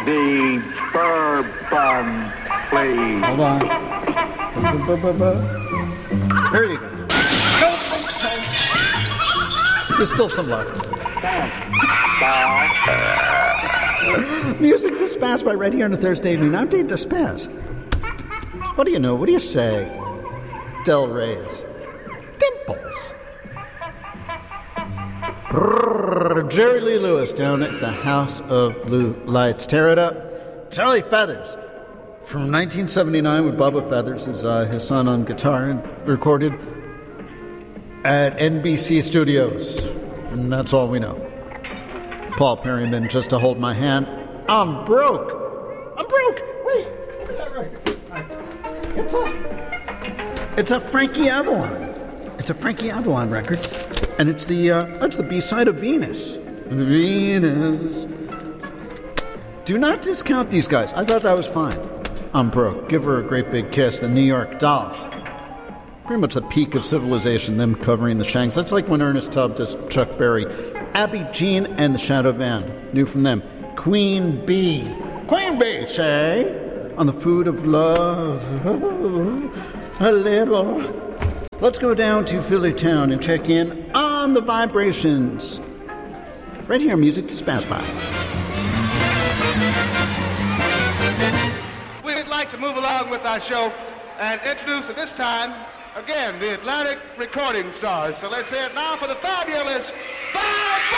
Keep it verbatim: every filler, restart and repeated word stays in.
the bourbon, please. Hold on. There you go. There's still some left. Music to Spaz by right here on a Thursday evening. I'm Dave Spaz. What do you know? What do you say? Del Rey's. Dimples. Brrr, Jerry Lee Lewis down at the House of Blue Lights. Tear it up. Charlie Feathers. From nineteen seventy-nine with Bubba Feathers as uh, his son on guitar and recorded at N B C Studios. And that's all we know. Paul Perryman, Just to Hold My Hand. I'm broke. I'm broke. Wait, look at that record. It's a, it's a Frankie Avalon. It's a Frankie Avalon record. And it's the, uh, it's the B-side of Venus. Venus. Do not discount these guys. I thought that was fine. I'm broke. Give her a great big kiss. The New York Dolls. Pretty much the peak of civilization, them covering the Shanks. That's like when Ernest Tubb does Chuck Berry. Abby Jean and the Shadow Band. New from them. Queen Bee. Queen Bee, say, on the Food of Love. A little. Let's go down to Philly Town and check in on the vibrations. Right here, Music to Spaz by. We'd like to move along with our show and introduce at this time, again, the Atlantic Recording Stars. So let's say it now for the fabulous Bob.